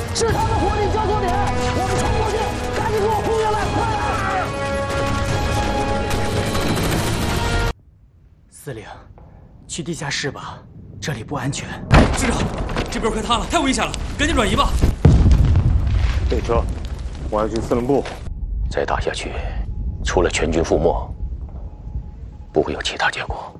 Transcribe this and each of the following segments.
是他们火力交错点，我们冲过去，赶紧给我轰下来，快点！司令，去地下室吧，这里不安全。 师长，这边快塌了，太危险了，赶紧转移吧。 备车，我要去司令部。 再打下去，除了全军覆没，不会有其他结果。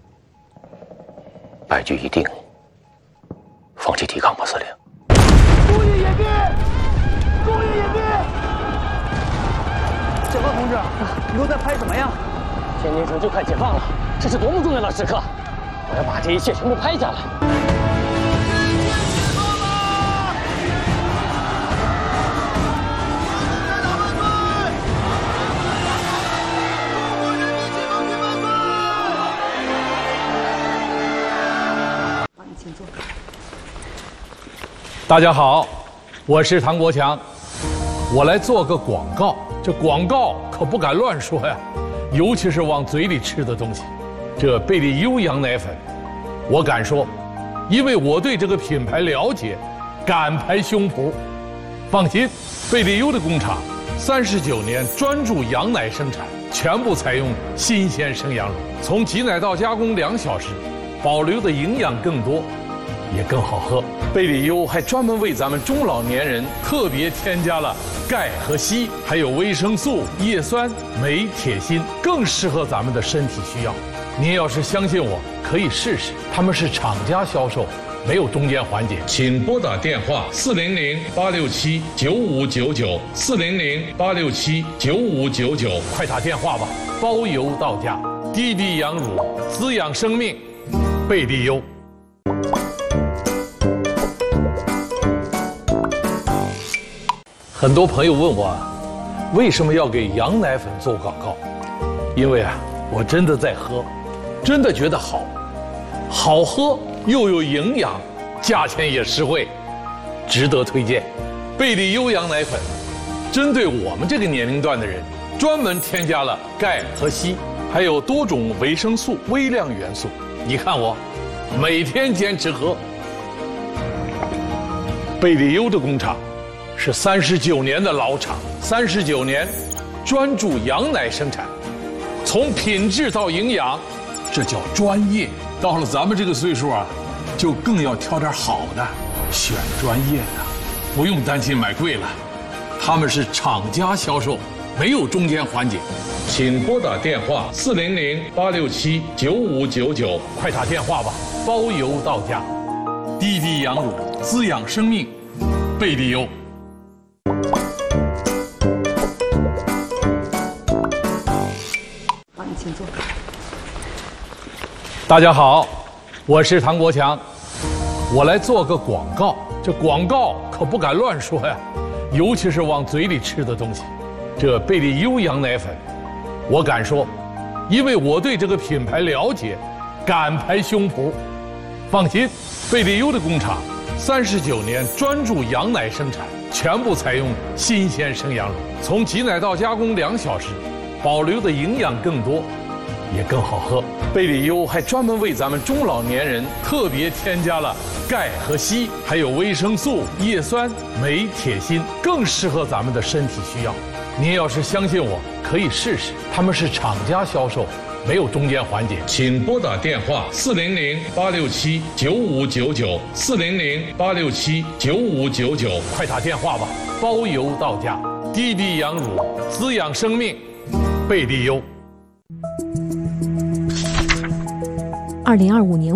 败局已定，放弃抵抗吧，司令。 注意隐蔽！注意隐蔽！小高同志，你都在拍什么呀？ 天津城就快解放了，这是多么重要的时刻！我要把这一切全部拍下来。 大家好，我是唐国强，我来做个广告。这广告可不敢乱说呀，尤其是往嘴里吃的东西。这贝利优羊奶粉，我敢说，因为我对这个品牌了解，敢拍胸脯。放心，贝利优的工厂39年专注羊奶生产，全部采用新鲜生羊乳，从挤奶到加工2小时，保留的营养更多。也更好喝。贝利优还专门为咱们中老年人特别添加了钙和硒，还有维生素、叶酸、镁、铁、锌，更适合咱们的身体需要。您要是相信我，可以试试。他们是厂家销售，没有中间环节。请拨打电话400-867-9599，400-867-9599，快打电话吧，包邮到家。滴滴羊乳，滋养生命，贝利优。很多朋友问我，为什么要给羊奶粉做广告？因为我真的在喝，真的觉得好喝又有营养，价钱也实惠，值得推荐。贝利优羊奶粉，针对我们这个年龄段的人，专门添加了钙和硒，还有多种维生素、微量元素。你看我，每天坚持喝。贝利优的工厂是39年的老厂，39年专注羊奶生产，从品质到营养，这叫专业。到了咱们这个岁数就更要挑点好的，选专业的，不用担心买贵了。他们是厂家销售，没有中间环节。请拨打电话400-867-9599，快打电话吧，包邮到家。滴滴羊乳，滋养生命，贝利优。 请坐。 大家好，我是唐国强，我来做个广告。这广告可不敢乱说呀，尤其是往嘴里吃的东西。这贝利优羊奶粉，我敢说，因为我对这个品牌了解，敢拍胸脯。放心，贝利优的工厂39年专注羊奶生产，全部采用新鲜生羊乳，从挤奶到加工2小时，保留的营养更多，也更好喝。贝利优还专门为咱们中老年人特别添加了钙和硒，还有维生素、叶酸、镁、铁、锌，更适合咱们的身体需要。您要是相信我，可以试试。他们是厂家销售，没有中间环节。请拨打电话400-867-9599，400-867-9599，快打电话吧，包邮到家。滴滴羊乳，滋养生命，贝利优。 2025年